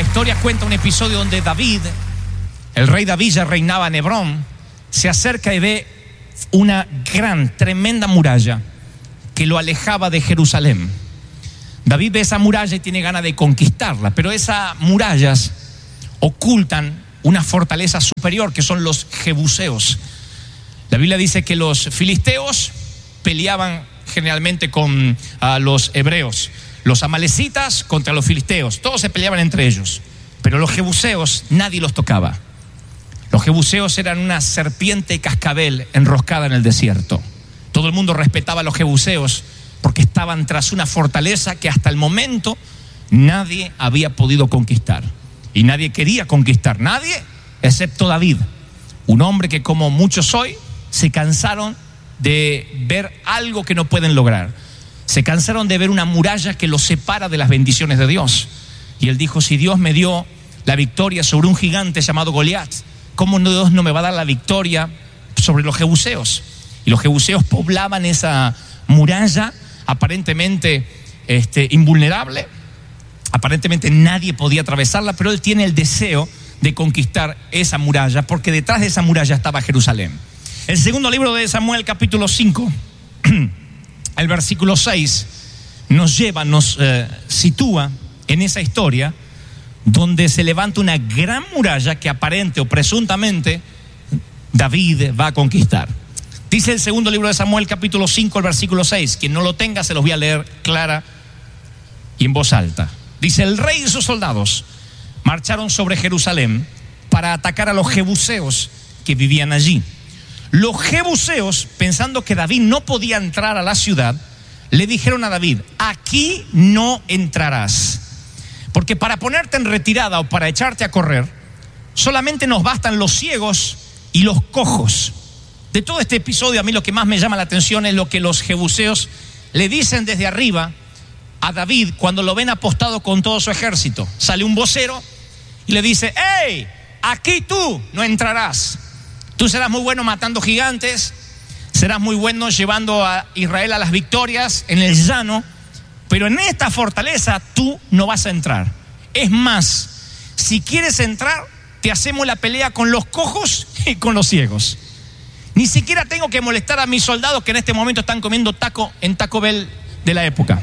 historia cuenta un episodio donde David, el rey David, ya reinaba en Hebrón, se acerca y ve una gran, tremenda muralla que lo alejaba de Jerusalén. David ve esa muralla y tiene ganas de conquistarla, pero esas murallas ocultan una fortaleza superior que son los jebuseos. La Biblia dice que los filisteos peleaban generalmente con los hebreos, los amalecitas contra los filisteos, todos se peleaban entre ellos, pero los jebuseos nadie los tocaba. Los jebuseos eran una serpiente cascabel enroscada en el desierto. Todo el mundo respetaba a los jebuseos porque estaban tras una fortaleza que hasta el momento nadie había podido conquistar. Y nadie quería conquistar, nadie excepto David, un hombre que, como muchos hoy, se cansaron de ver algo que no pueden lograr. Se cansaron de ver una muralla que los separa de las bendiciones de Dios. Y él dijo: si Dios me dio la victoria sobre un gigante llamado Goliat, ¿cómo Dios no me va a dar la victoria sobre los jebuseos? Y los jebuseos poblaban esa muralla aparentemente invulnerable. Aparentemente nadie podía atravesarla, pero él tiene el deseo de conquistar esa muralla, porque detrás de esa muralla estaba Jerusalén. El segundo libro de Samuel, capítulo 5, el versículo 6, nos sitúa en esa historia donde se levanta una gran muralla que aparente o presuntamente David va a conquistar. Dice el segundo libro de Samuel, capítulo 5, el versículo 6. Quien no lo tenga se los voy a leer clara y en voz alta. Dice: el rey y sus soldados marcharon sobre Jerusalén para atacar a los jebuseos que vivían allí. Los jebuseos, pensando que David no podía entrar a la ciudad, le dijeron a David: aquí no entrarás, porque para ponerte en retirada o para echarte a correr, solamente nos bastan los ciegos y los cojos. De todo este episodio, a mí lo que más me llama la atención es lo que los jebuseos le dicen desde arriba a David cuando lo ven apostado con todo su ejército. Sale un vocero y le dice: ¡hey! Aquí tú no entrarás. Tú serás muy bueno matando gigantes, serás muy bueno llevando a Israel a las victorias en el llano, pero en esta fortaleza tú no vas a entrar. Es más, si quieres entrar, te hacemos la pelea con los cojos y con los ciegos. Ni siquiera tengo que molestar a mis soldados que en este momento están comiendo taco en Taco Bell de la época.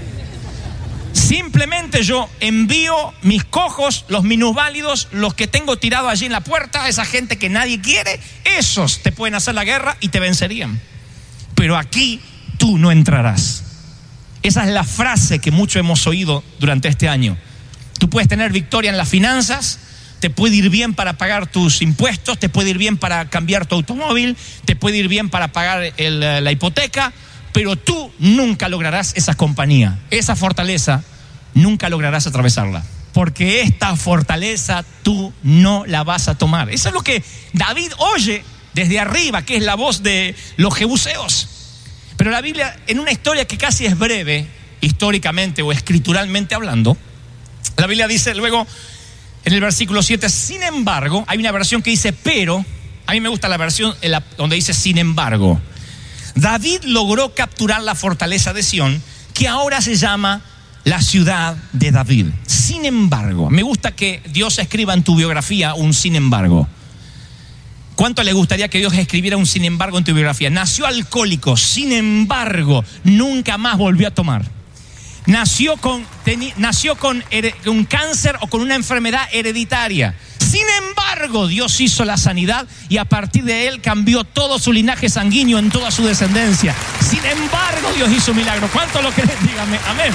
Simplemente yo envío mis cojos, los minusválidos, los que tengo tirado allí en la puerta, esa gente que nadie quiere, esos te pueden hacer la guerra y te vencerían. Pero aquí tú no entrarás. Esa es la frase que mucho hemos oído durante este año. Tú puedes tener victoria en las finanzas, te puede ir bien para pagar tus impuestos, te puede ir bien para cambiar tu automóvil, te puede ir bien para pagar la hipoteca, pero tú nunca lograrás esa compañía, esa fortaleza, nunca lograrás atravesarla, porque esta fortaleza tú no la vas a tomar. Eso es lo que David oye desde arriba, que es la voz de los jebuseos. Pero la Biblia, en una historia que casi es breve, históricamente o escrituralmente hablando, la Biblia dice luego en el versículo 7, sin embargo, hay una versión que dice pero, a mí me gusta la versión donde dice sin embargo. David logró capturar la fortaleza de Sión, que ahora se llama la ciudad de David. Sin embargo, me gusta que Dios escriba en tu biografía un sin embargo. ¿Cuánto le gustaría que Dios escribiera un sin embargo en tu biografía? Nació alcohólico, sin embargo, nunca más volvió a tomar. Nació con un cáncer o con una enfermedad hereditaria. Sin embargo, Dios hizo la sanidad y a partir de él cambió todo su linaje sanguíneo en toda su descendencia. Sin embargo, Dios hizo un milagro. ¿Cuánto lo creen? Díganme, amén.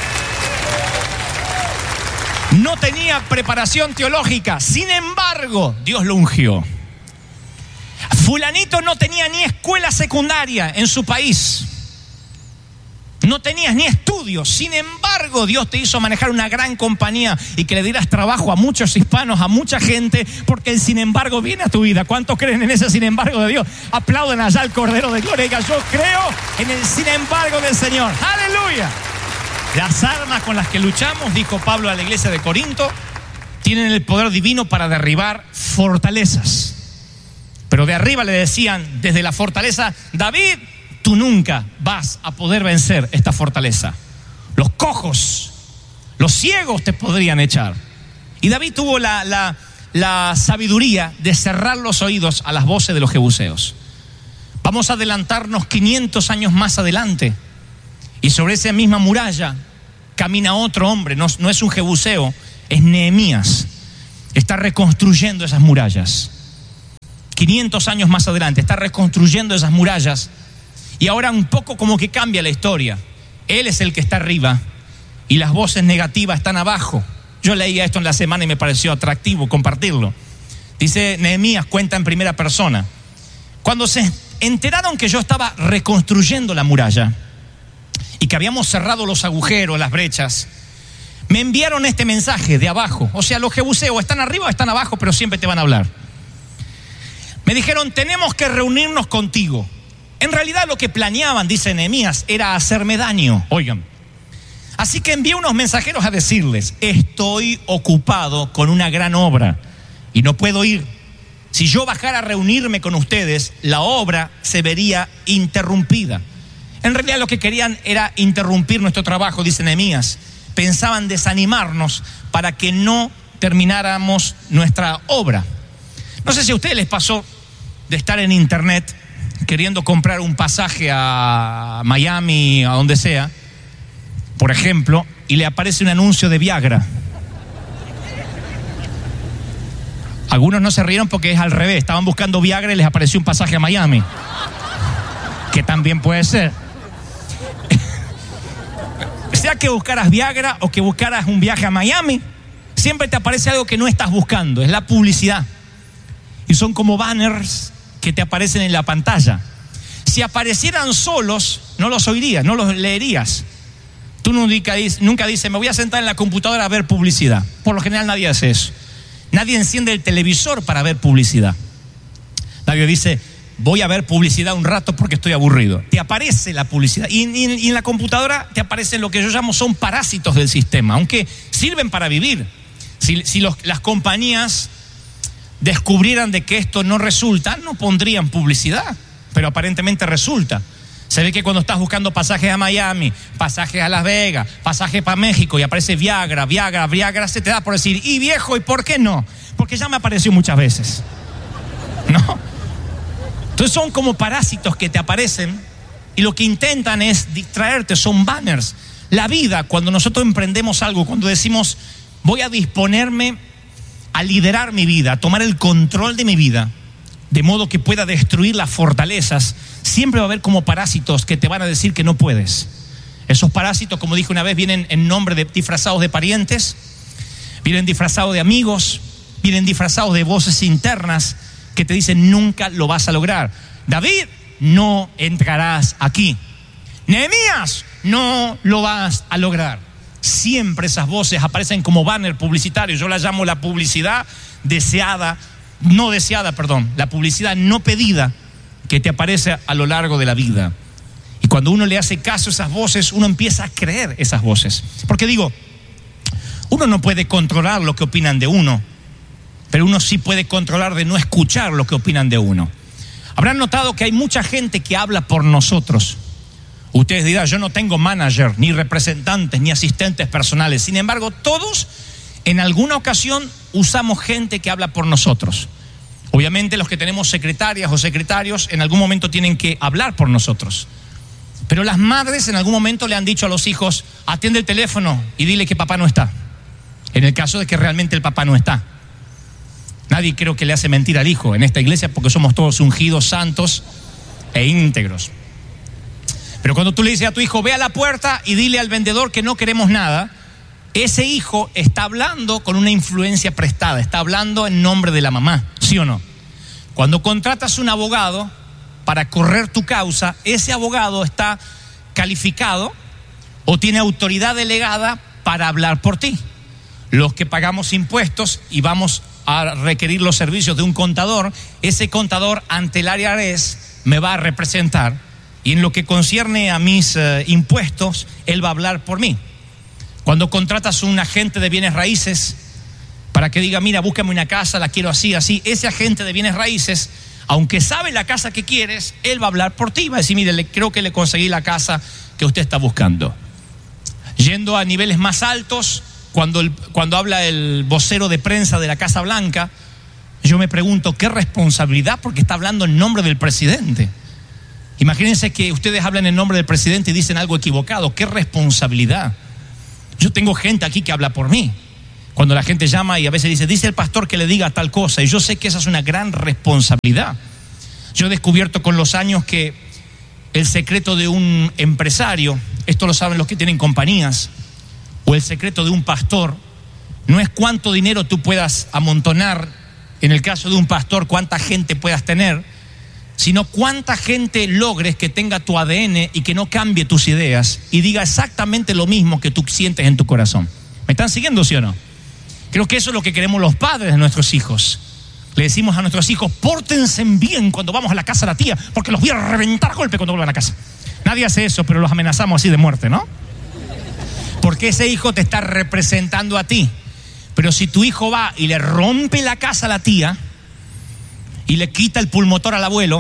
No tenía preparación teológica. Sin embargo, Dios lo ungió. Fulanito no tenía ni escuela secundaria en su país. No tenías ni estudios, sin embargo Dios te hizo manejar una gran compañía y que le dieras trabajo a muchos hispanos, a mucha gente, porque el sin embargo viene a tu vida. ¿Cuántos creen en ese sin embargo de Dios? Aplauden allá al Cordero de Gloria y digan: yo creo en el sin embargo del Señor. ¡Aleluya! Las armas con las que luchamos, dijo Pablo a la iglesia de Corinto, tienen el poder divino para derribar fortalezas. Pero de arriba le decían desde la fortaleza: David, tú nunca vas a poder vencer esta fortaleza. Los cojos, los ciegos te podrían echar. Y David tuvo la sabiduría de cerrar los oídos a las voces de los jebuseos. Vamos a adelantarnos 500 años más adelante. Y sobre esa misma muralla camina otro hombre, no es un jebuseo, es Nehemías. Está reconstruyendo esas murallas. 500 años más adelante, está reconstruyendo esas murallas. Y ahora un poco como que cambia la historia. Él es el que está arriba y las voces negativas están abajo. Yo leía esto en la semana y me pareció atractivo compartirlo. Dice Nehemías, cuenta en primera persona. Cuando se enteraron que yo estaba reconstruyendo la muralla y que habíamos cerrado los agujeros, las brechas, me enviaron este mensaje de abajo. O sea, los jebuseos están arriba o están abajo, pero siempre te van a hablar. Me dijeron, tenemos que reunirnos contigo. En realidad lo que planeaban, dice Nehemías, era hacerme daño. Oigan. Así que envié unos mensajeros a decirles, estoy ocupado con una gran obra y no puedo ir. Si yo bajara a reunirme con ustedes, la obra se vería interrumpida. En realidad lo que querían era interrumpir nuestro trabajo, dice Nehemías. Pensaban desanimarnos para que no termináramos nuestra obra. No sé si a ustedes les pasó de estar en internet queriendo comprar un pasaje a Miami, a donde sea, por ejemplo, y le aparece un anuncio de Viagra. Algunos no se rieron porque es al revés, estaban buscando Viagra y les apareció un pasaje a Miami, que también puede ser. Sea que buscaras Viagra o que buscaras un viaje a Miami, siempre te aparece algo que no estás buscando, es la publicidad. Y son como banners que te aparecen en la pantalla. Si aparecieran solos, no los oirías, no los leerías. Tú nunca dices, me voy a sentar en la computadora a ver publicidad. Por lo general nadie hace eso. Nadie enciende el televisor para ver publicidad. Nadie dice, voy a ver publicidad un rato porque estoy aburrido. Te aparece la publicidad. Y en la computadora te aparecen lo que yo llamo son parásitos del sistema, aunque sirven para vivir. Si las compañías descubrieran de que esto no resulta, no pondrían publicidad, pero aparentemente resulta. Se ve que cuando estás buscando pasajes a Miami, pasajes a Las Vegas, pasajes para México y aparece Viagra, se te da por decir, y viejo, ¿y por qué no? Porque ya me apareció muchas veces, ¿no? Entonces son como parásitos que te aparecen y lo que intentan es distraerte, son banners. La vida, cuando nosotros emprendemos algo, cuando decimos, voy a disponerme a liderar mi vida, a tomar el control de mi vida, de modo que pueda destruir las fortalezas, siempre va a haber como parásitos que te van a decir que no puedes. Esos parásitos, como dije una vez, vienen en nombre de disfrazados de parientes, vienen disfrazados de amigos, vienen disfrazados de voces internas que te dicen nunca lo vas a lograr. David, no entrarás aquí. Nehemías, no lo vas a lograr. Siempre esas voces aparecen como banner publicitario. Yo la llamo la publicidad la publicidad no pedida que te aparece a lo largo de la vida. Y cuando uno le hace caso a esas voces, uno empieza a creer esas voces. Porque digo, uno no puede controlar lo que opinan de uno, pero uno sí puede controlar de no escuchar lo que opinan de uno. Habrán notado que hay mucha gente que habla por nosotros. Ustedes dirán, yo no tengo manager, ni representantes, ni asistentes personales. Sin embargo, todos en alguna ocasión usamos gente que habla por nosotros. Obviamente los que tenemos secretarias o secretarios en algún momento tienen que hablar por nosotros. Pero las madres en algún momento le han dicho a los hijos, atiende el teléfono y dile que papá no está. En el caso de que realmente el papá no está. Nadie creo que le hace mentir al hijo en esta iglesia porque somos todos ungidos, santos e íntegros. Pero cuando tú le dices a tu hijo, ve a la puerta y dile al vendedor que no queremos nada, ese hijo está hablando con una influencia prestada, está hablando en nombre de la mamá, ¿sí o no? Cuando contratas un abogado para correr tu causa, ese abogado está calificado o tiene autoridad delegada para hablar por ti. Los que pagamos impuestos y vamos a requerir los servicios de un contador, ese contador ante el IRS me va a representar y en lo que concierne a mis impuestos, él va a hablar por mí. Cuando contratas un agente de bienes raíces para que diga, mira, búscame una casa, la quiero así, ese agente de bienes raíces, aunque sabe la casa que quieres, él va a hablar por ti, va a decir, mire, creo que le conseguí la casa que usted está buscando. Yendo a niveles más altos, cuando habla el vocero de prensa de la Casa Blanca, yo me pregunto, ¿qué responsabilidad? Porque está hablando en nombre del presidente. Imagínense que ustedes hablan en nombre del presidente y dicen algo equivocado. ¿Qué responsabilidad? Yo tengo gente aquí que habla por mí. Cuando la gente llama y a veces dice el pastor que le diga tal cosa, y yo sé que esa es una gran responsabilidad. Yo he descubierto con los años que el secreto de un empresario, esto lo saben los que tienen compañías, o el secreto de un pastor, no es cuánto dinero tú puedas amontonar, en el caso de un pastor, cuánta gente puedas tener, sino cuánta gente logres que tenga tu ADN y que no cambie tus ideas y diga exactamente lo mismo que tú sientes en tu corazón. ¿Me están siguiendo, sí o no? Creo que eso es lo que queremos los padres de nuestros hijos. Le decimos a nuestros hijos, pórtense bien cuando vamos a la casa de la tía, porque los voy a reventar a golpe cuando vuelvan a casa. Nadie hace eso, pero los amenazamos así de muerte, ¿no? Porque ese hijo te está representando a ti. Pero si tu hijo va y le rompe la casa a la tía y le quita el pulmotor al abuelo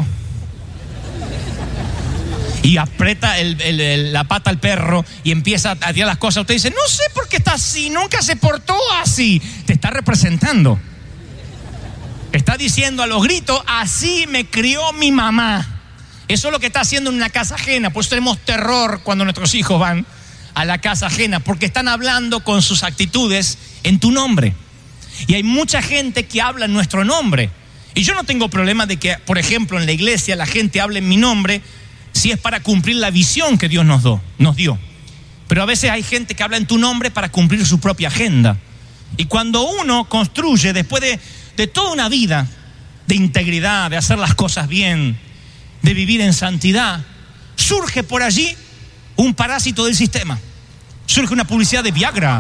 y aprieta la pata al perro y empieza a tirar las cosas, usted dice, no sé por qué está así, nunca se portó así. Te está representando. Está diciendo a los gritos, así me crió mi mamá. Eso es lo que está haciendo en una casa ajena. Por eso tenemos terror cuando nuestros hijos van a la casa ajena, porque están hablando con sus actitudes en tu nombre. Y hay mucha gente que habla en nuestro nombre. Y yo no tengo problema de que, por ejemplo, en la iglesia la gente hable en mi nombre si es para cumplir la visión que Dios nos dio. Pero a veces hay gente que habla en tu nombre para cumplir su propia agenda. Y cuando uno construye, después de toda una vida de integridad, de hacer las cosas bien, de vivir en santidad, surge por allí un parásito del sistema. Surge una publicidad de Viagra.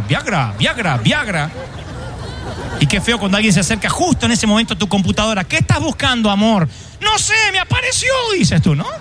Y qué feo cuando alguien se acerca justo en ese momento a tu computadora. ¿Qué estás buscando, amor? No sé, me apareció, dices tú, ¿no?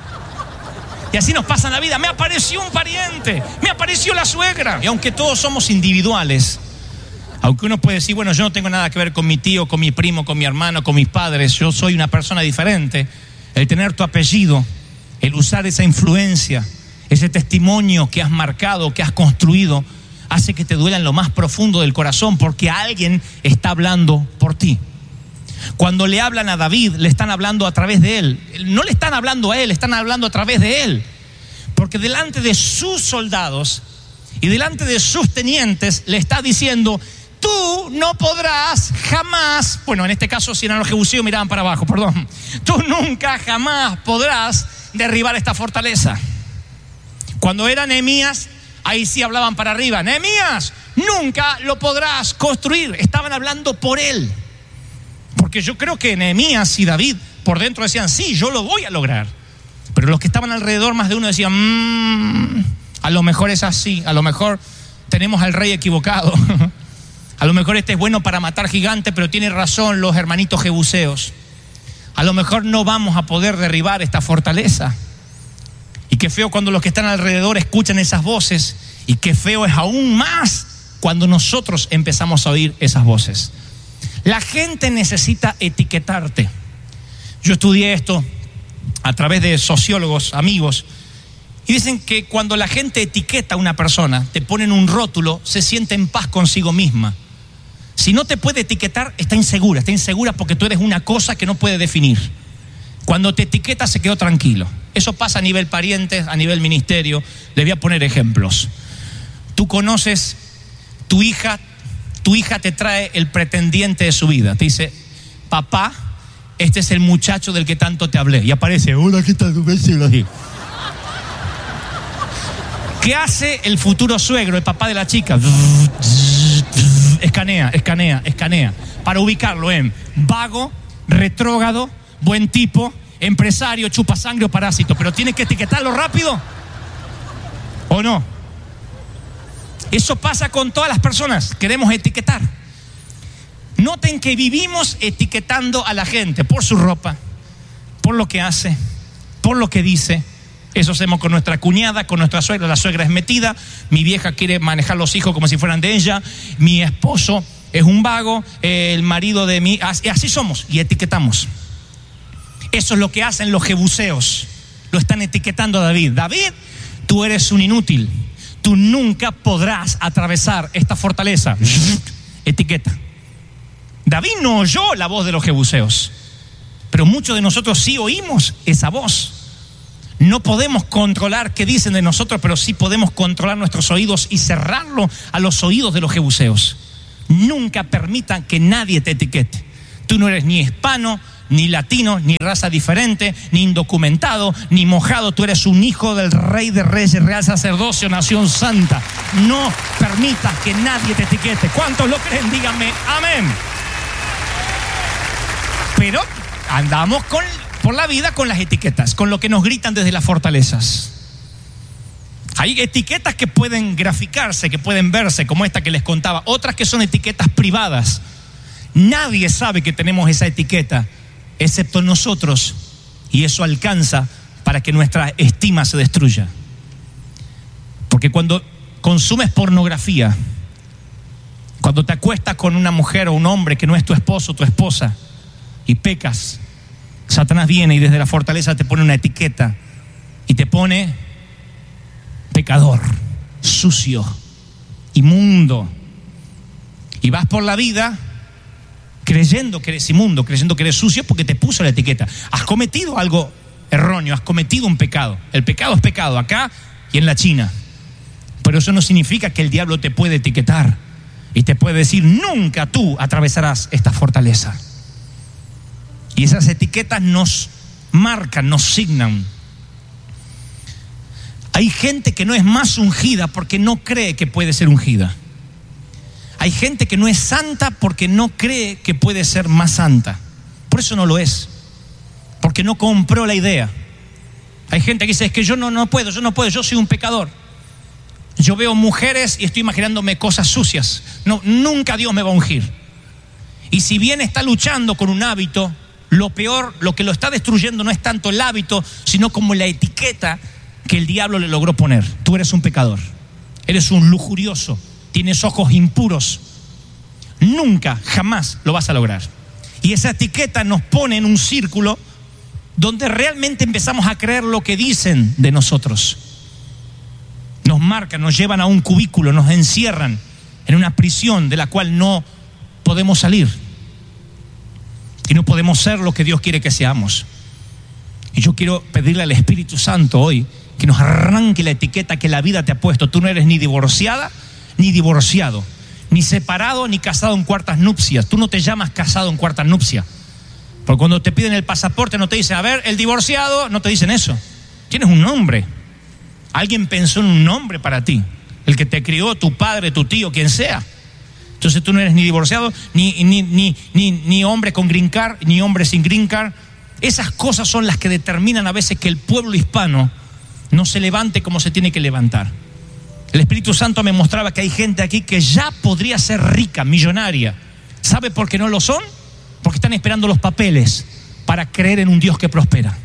Y así nos pasa en la vida. Me apareció un pariente, me apareció la suegra. Y aunque todos somos individuales, aunque uno puede decir, bueno, yo no tengo nada que ver con mi tío, con mi primo, con mi hermano, con mis padres, yo soy una persona diferente, el tener tu apellido, el usar esa influencia, ese testimonio que has marcado, que has construido, hace que te duela en lo más profundo del corazón, porque alguien está hablando por ti. Cuando le hablan a David, le están hablando a través de él. No le están hablando a él, están hablando a través de él. Porque delante de sus soldados y delante de sus tenientes le está diciendo, tú no podrás jamás, bueno, en este caso si eran los jebuseos miraban para abajo, perdón. Tú nunca jamás podrás derribar esta fortaleza. Cuando era Nehemías, ahí sí hablaban para arriba. Nehemías, nunca lo podrás construir. Estaban hablando por él. Porque yo creo que Nehemías y David por dentro decían, sí, yo lo voy a lograr. Pero los que estaban alrededor, más de uno decían, a lo mejor es así, a lo mejor tenemos al rey equivocado. A lo mejor este es bueno para matar gigantes, pero tiene razón los hermanitos jebuseos. A lo mejor no vamos a poder derribar esta fortaleza. Y qué feo cuando los que están alrededor escuchan esas voces. Y qué feo es aún más cuando nosotros empezamos a oír esas voces. La gente necesita etiquetarte. Yo estudié esto a través de sociólogos, amigos, y dicen que cuando la gente etiqueta a una persona, te ponen un rótulo, se siente en paz consigo misma. Si no te puede etiquetar, está insegura porque tú eres una cosa que no puede definir. Cuando te etiqueta se quedó tranquilo. Eso pasa a nivel parientes, a nivel ministerio. Les voy a poner ejemplos. Tú conoces, tu hija te trae el pretendiente de su vida. Te dice, papá, este es el muchacho del que tanto te hablé. Y aparece, hola, ¿qué tal? ¿Qué hace el futuro suegro, el papá de la chica? Escanea, para ubicarlo en vago, retrógrado, buen tipo, empresario, chupasangre o parásito. Pero tiene que etiquetarlo rápido, ¿o no? Eso pasa con todas las personas, queremos etiquetar. Noten que vivimos etiquetando a la gente por su ropa, por lo que hace, por lo que dice. Eso hacemos con nuestra cuñada, con nuestra suegra. La suegra es metida, mi vieja quiere manejar los hijos como si fueran de ella, mi esposo es un vago, el marido de mí, así somos y etiquetamos. Eso es lo que hacen los jebuseos, lo están etiquetando a David. David, tú eres un inútil, tú nunca podrás atravesar esta fortaleza. Etiqueta. David no oyó la voz de los jebuseos, pero muchos de nosotros sí oímos esa voz. No podemos controlar qué dicen de nosotros, pero sí podemos controlar nuestros oídos y cerrarlo a los oídos de los jebuseos. Nunca permitan que nadie te etiquete. Tú no eres ni hispano, ni latino, ni raza diferente, ni indocumentado, ni mojado. Tú eres un hijo del Rey de Reyes, real sacerdocio, nación santa. No permitas que nadie te etiquete. ¿Cuántos lo creen? Díganme amén. Pero andamos por la vida con las etiquetas, con lo que nos gritan desde las fortalezas. Hay etiquetas que pueden graficarse, que pueden verse, como esta que les contaba. Otras que son etiquetas privadas. Nadie sabe que tenemos esa etiqueta, excepto nosotros. Y eso alcanza para que nuestra estima se destruya. Porque cuando consumes pornografía, cuando te acuestas con una mujer o un hombre que no es tu esposo o tu esposa, y pecas, Satanás viene y desde la fortaleza te pone una etiqueta y te pone pecador, sucio, inmundo. Y vas por la vida creyendo que eres inmundo, creyendo que eres sucio porque te puso la etiqueta. Has cometido algo erróneo, has cometido un pecado. El pecado es pecado acá y en la China. Pero eso no significa que el diablo te puede etiquetar y te puede decir: nunca tú atravesarás esta fortaleza. Y esas etiquetas nos marcan, nos signan. Hay gente que no es más ungida porque no cree que puede ser ungida. Hay gente que no es santa porque no cree que puede ser más santa. Por eso no lo es. Porque no compró la idea. Hay gente que dice: es que yo no puedo, yo soy un pecador. Yo veo mujeres y estoy imaginándome cosas sucias. No, nunca Dios me va a ungir. Y si bien está luchando con un hábito, lo peor, lo que lo está destruyendo no es tanto el hábito, sino como la etiqueta que el diablo le logró poner. Tú eres un pecador, eres un lujurioso, tienes ojos impuros. Nunca, jamás lo vas a lograr. Y esa etiqueta nos pone en un círculo donde realmente empezamos a creer lo que dicen de nosotros. Nos marcan, nos llevan a un cubículo, nos encierran en una prisión de la cual no podemos salir. Y no podemos ser lo que Dios quiere que seamos. Y yo quiero pedirle al Espíritu Santo hoy que nos arranque la etiqueta que la vida te ha puesto. Tú no eres ni divorciada ni divorciado, ni separado ni casado en cuartas nupcias. Tú no te llamas casado en cuartas nupcias. Porque cuando te piden el pasaporte no te dicen: a ver, el divorciado. No te dicen eso. Tienes un nombre. Alguien pensó en un nombre para ti. El que te crió, tu padre, tu tío, quien sea. Entonces tú no eres ni divorciado, ni hombre con green card, ni hombre sin green card. Esas cosas son las que determinan a veces que el pueblo hispano no se levante como se tiene que levantar. El Espíritu Santo me mostraba que hay gente aquí que ya podría ser rica, millonaria. ¿Sabe por qué no lo son? Porque están esperando los papeles para creer en un Dios que prospera.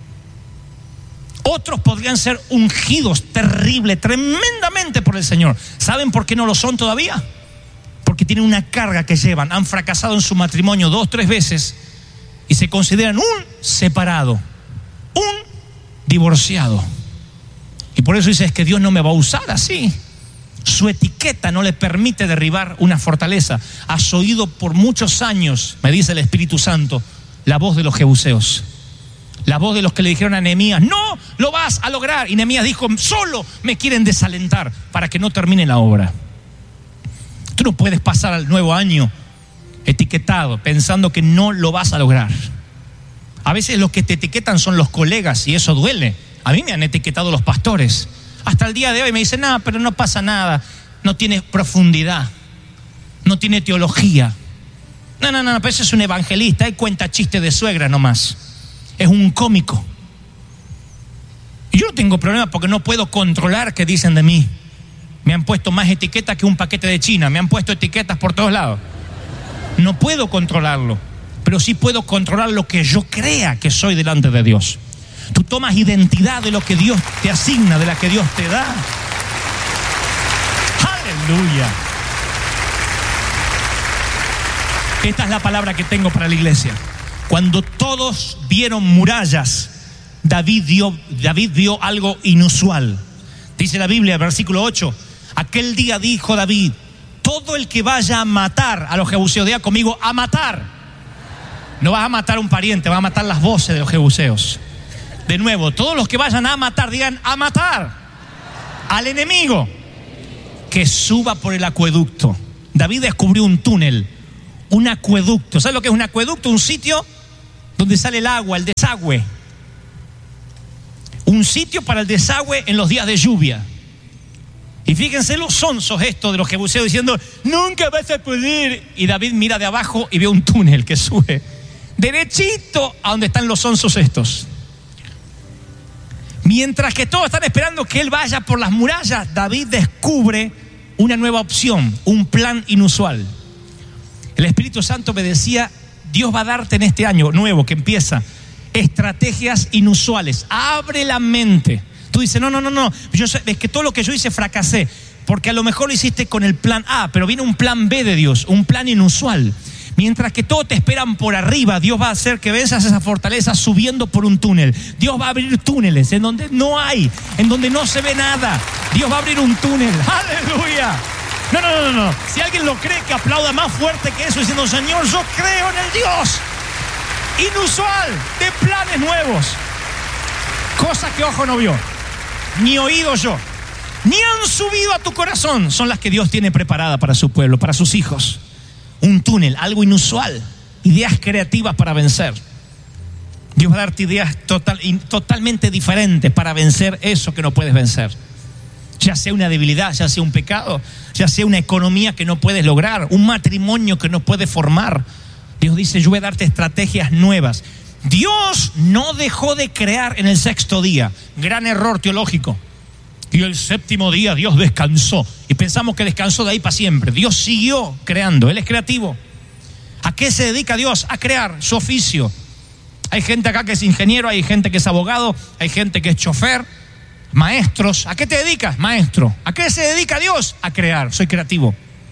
Otros podrían ser ungidos tremendamente por el Señor. ¿Saben por qué no lo son todavía? Porque tienen una carga que llevan. Han fracasado en su matrimonio 2, 3 veces y se consideran un separado, un divorciado. Y por eso dice: es que Dios no me va a usar así. Su etiqueta no le permite derribar una fortaleza. Has oído por muchos años, me dice el Espíritu Santo, la voz de los jebuseos. La voz de los que le dijeron a Nehemías: no lo vas a lograr. Y Nehemías dijo: solo me quieren desalentar para que no termine la obra. Tú no puedes pasar al nuevo año etiquetado pensando que no lo vas a lograr. A veces los que te etiquetan son los colegas y eso duele. A mí me han etiquetado los pastores. Hasta el día de hoy me dicen: no, pero no pasa nada. No tiene profundidad. No tiene teología. No, pero ese es un evangelista. Él cuenta chistes de suegra nomás. Es un cómico. Y yo no tengo problema porque no puedo controlar qué dicen de mí. Me han puesto más etiquetas que un paquete de China. Me han puesto etiquetas por todos lados. No puedo controlarlo, pero sí puedo controlar lo que yo crea que soy delante de Dios. Tú tomas identidad de lo que Dios te asigna, de la que Dios te da. ¡Aleluya! Esta es la palabra que tengo para la iglesia. Cuando todos vieron murallas, David vio algo inusual. Dice la Biblia, versículo 8, aquel día dijo David, todo el que vaya a matar a los jebuseos, diga conmigo, a matar. No vas a matar a un pariente, vas a matar las voces de los jebuseos. De nuevo, todos los que vayan a matar, digan a matar al enemigo, que suba por el acueducto. David descubrió un túnel, un acueducto. ¿Sabes lo que es un acueducto? Un sitio donde sale el agua, el desagüe. Un sitio para el desagüe en los días de lluvia. Y fíjense los sonsos estos de los jebuseos diciendo, nunca vas a poder. Y David mira de abajo y ve un túnel que sube derechito a donde están los sonsos estos. Mientras que todos están esperando que él vaya por las murallas, David descubre una nueva opción, un plan inusual. El Espíritu Santo me decía, Dios va a darte en este año nuevo que empieza estrategias inusuales. Abre la mente. Tú dices, no, es que todo lo que yo hice fracasé, porque a lo mejor lo hiciste con el plan A, pero viene un plan B de Dios, un plan inusual. Mientras que todos te esperan por arriba, Dios va a hacer que venzas esa fortaleza subiendo por un túnel. Dios va a abrir túneles en donde no hay, en donde no se ve nada. Dios va a abrir un túnel. ¡Aleluya! No. Si alguien lo cree, que aplauda más fuerte que eso, diciendo, Señor, yo creo en el Dios inusual, de planes nuevos. Cosas que ojo no vio, ni oído yo, ni han subido a tu corazón, son las que Dios tiene preparada para su pueblo, para sus hijos. Un túnel, algo inusual, ideas creativas para vencer. Dios va a darte ideas totalmente diferentes para vencer eso que no puedes vencer. Ya sea una debilidad, ya sea un pecado, ya sea una economía que no puedes lograr, un matrimonio que no puedes formar. Dios dice, yo voy a darte estrategias nuevas. Dios no dejó de crear en el sexto día. Gran error teológico. Y el séptimo día Dios descansó. Y pensamos que descansó de ahí para siempre. Dios siguió creando. Él es creativo. ¿A qué se dedica Dios? A crear su oficio. Hay gente acá que es ingeniero, hay gente que es abogado, hay gente que es chofer, maestros. ¿A qué te dedicas? Maestro. ¿A qué se dedica Dios? A crear. Soy creativo.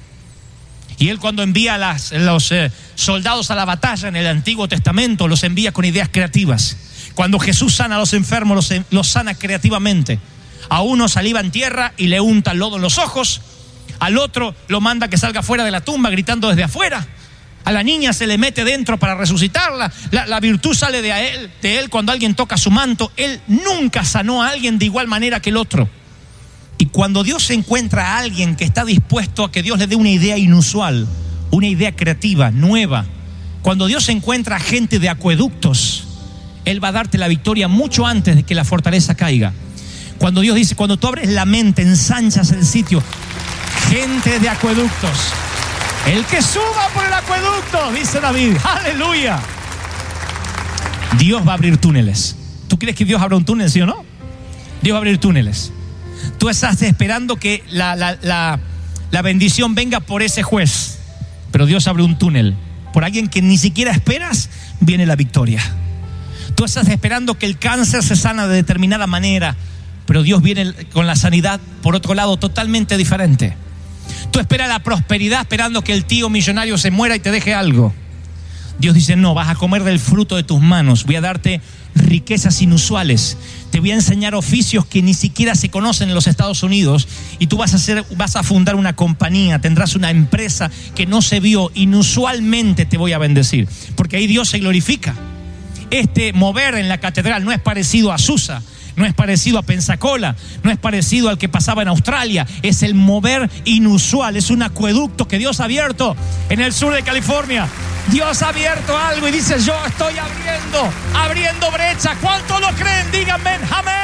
Y Él cuando envía los soldados a la batalla en el Antiguo Testamento, los envía con ideas creativas. Cuando Jesús sana a los enfermos, los sana creativamente. A uno saliva en tierra y le unta lodo en los ojos. Al otro lo manda que salga fuera de la tumba gritando desde afuera. A la niña se le mete dentro para resucitarla. La virtud sale de él cuando alguien toca su manto. Él nunca sanó a alguien de igual manera que el otro. Y cuando Dios encuentra a alguien que está dispuesto a que Dios le dé una idea inusual, una idea creativa, nueva, cuando Dios encuentra a gente de acueductos, Él va a darte la victoria mucho antes de que la fortaleza caiga. Cuando Dios dice, cuando tú abres la mente, ensanchas el sitio, gente de acueductos. El que suba por el acueducto, dice David, aleluya. Dios va a abrir túneles. ¿Tú crees que Dios abra un túnel, sí o no? Dios va a abrir túneles. Tú estás esperando que la bendición venga por ese juez, pero Dios abre un túnel. Por alguien que ni siquiera esperas, viene la victoria. Tú estás esperando que el cáncer se sana de determinada manera, pero Dios viene con la sanidad por otro lado totalmente diferente. Tú esperas la prosperidad esperando que el tío millonario se muera y te deje algo. Dios dice, no, vas a comer del fruto de tus manos. Voy a darte riquezas inusuales. Te voy a enseñar oficios que ni siquiera se conocen en los Estados Unidos. Y tú vas a fundar una compañía, tendrás una empresa que no se vio. Inusualmente te voy a bendecir, porque ahí Dios se glorifica. Este mover en la catedral no es parecido a Susa, no es parecido a Pensacola, no es parecido al que pasaba en Australia. Es el mover inusual, es un acueducto que Dios ha abierto en el sur de California. Dios ha abierto algo y dice, yo estoy abriendo brecha. ¿Cuántos lo creen? Díganme, amén.